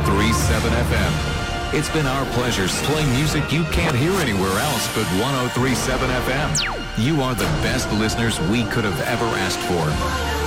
1037 FM. It's been our pleasure playing music you can't hear anywhere else but 1037 FM. You are the best listeners we could have ever asked for.